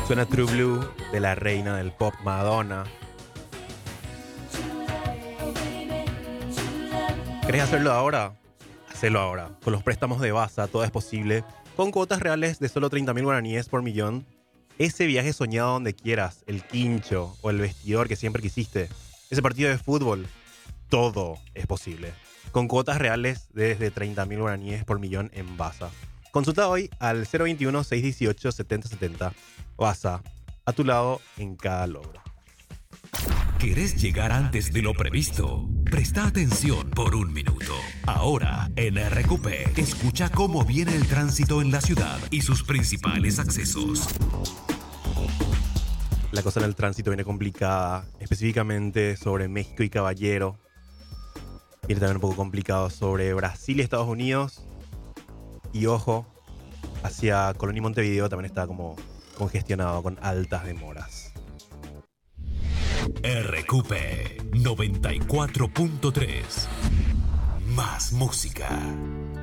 Suena True Blue de la reina del pop Madonna. ¿Querés hacerlo ahora? Hacelo ahora. Con los préstamos de Basa todo es posible. Con cuotas reales de solo 30.000 guaraníes por millón. Ese viaje soñado donde quieras, el quincho o el vestidor que siempre quisiste. Ese partido de fútbol. Todo es posible. Con cuotas reales desde 30.000 guaraníes por millón en Basa. Consulta hoy al 021-618-7070. Basa, a tu lado en cada logro. ¿Querés llegar antes de lo previsto? Presta atención por un minuto. Ahora, en RQP, escucha cómo viene el tránsito en la ciudad y sus principales accesos. La cosa en el tránsito viene complicada, específicamente sobre México y Caballero. Viene también un poco complicado sobre Brasil y Estados Unidos. Y ojo, hacia Colón y Montevideo también está como congestionado con altas demoras. RQP 94.3. Más música.